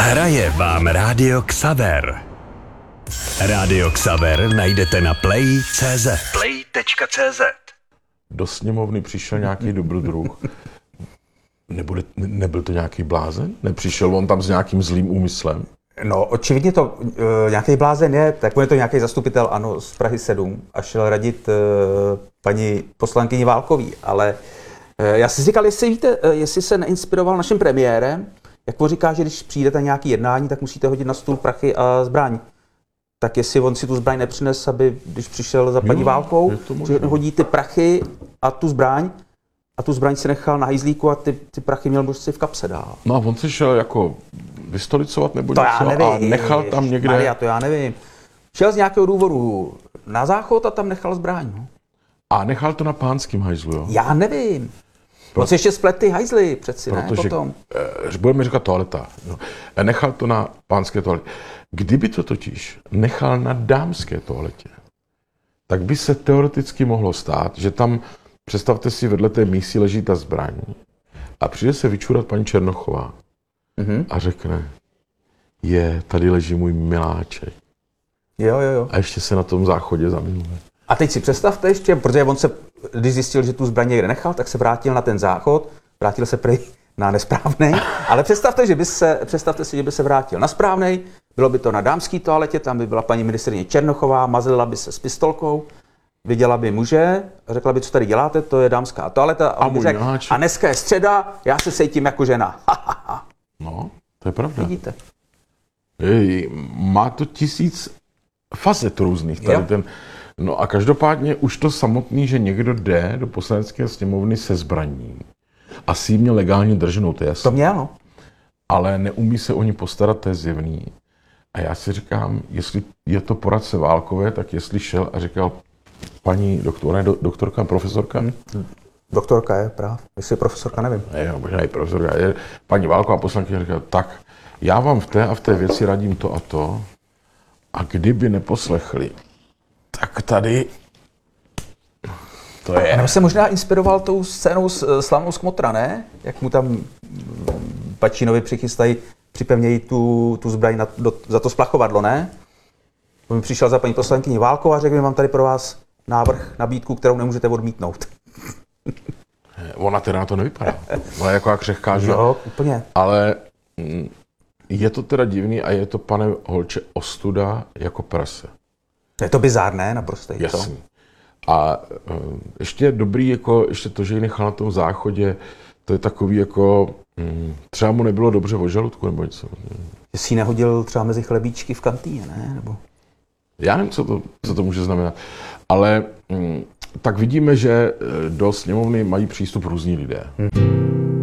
Hraje vám Rádio Xaver. Rádio Xaver najdete na play.cz. Play.cz. Do sněmovny přišel nějaký dobrodruh. Nebyl to nějaký blázen? Nepřišel on tam s nějakým zlým úmyslem? No, očividně to nějaký blázen je, tak je to nějaký zastupitel, ano, z Prahy 7 a šel radit paní poslankyni Válkový, ale já si říkal, jestli víte, jestli se neinspiroval naším premiérem, jak on říká, že když přijdete na nějaké jednání, tak musíte hodit na stůl prachy a zbraň. Tak jestli on si tu zbraň nepřines, aby když přišel za paní Válkou, že hodí ty prachy a tu zbraň si nechal na hajzlíku a ty prachy měl prostě v kapse dál. No a on se šel jako vystolicovat nebo to něco já nevím, a nechal tam někde... Maria, to já nevím. Šel z nějakého důvodu na záchod a tam nechal zbraň. No. A nechal to na pánským hajzlu, jo? Já nevím. On si ještě splet ty hajzly přeci, ne? Potom. Budeme říkat toaleta. No. Nechal to na pánské toaletě. Kdyby to totiž nechal na dámské toaletě, tak by se teoreticky mohlo stát, že tam, představte si, vedle té mísy leží ta zbraň a přijde se vyčurat paní Černochová a řekne, tady leží můj miláček. Jo. A ještě se na tom záchodě zamiluje. A teď si představte ještě, protože on se, když zjistil, že tu zbraň někde nechal, tak se vrátil na ten záchod, vrátil se prý na nesprávnej, ale představte si, že by se vrátil na správnej, bylo by to na dámské toaletě, tam by byla paní ministryně Černochová, mazlila by se s pistolkou, viděla by muže, řekla by, co tady děláte, to je dámská toaleta, a on by řekl, a dneska je středa, já se sejtím jako žena. No, to je pravda. Vidíte. Má to 1000 facet různých tady ten. No a každopádně už to samotný, že někdo jde do poslanecké sněmovny se zbraní a si ji měl legálně drženou, to je jasné. To měl, no. Ale neumí se o ní postarat, to je zjevný. A já si říkám, jestli je to poradce Válkové, tak jestli šel a říkal, paní doktorka, profesorka? Doktorka je práv, jestli je profesorka, nevím. Možná i profesorka. Paní Válková poslankyně říkala, tak já vám v té věci radím to a to, a kdyby neposlechli, tak tady to je. On se možná inspiroval tou scénou slavnou z Kmotra, ne? Jak mu tam Pačínovi připevnějí tu zbraň za to splachovadlo, ne? On přišel za paní poslankyni Válkovou a řekl, že mám tady pro vás nabídku, kterou nemůžete odmítnout. Ona teda na to nevypadá. Ona je jako křehká, že? Jo, úplně. Ale je to teda divný a je to, pane Holče, ostuda jako prase. Je to bizárné, naprosto. Jasný. A ještě je dobrý, jako ještě to, že ji nechal na tom záchodě, to je takový jako, třeba mu nebylo dobře o žaludku nebo něco. Že si ji nehodil třeba mezi chlebíčky v kantýně, ne? Nebo... Já nevím, co to může znamenat. Ale tak vidíme, že do sněmovny mají přístup různí lidé.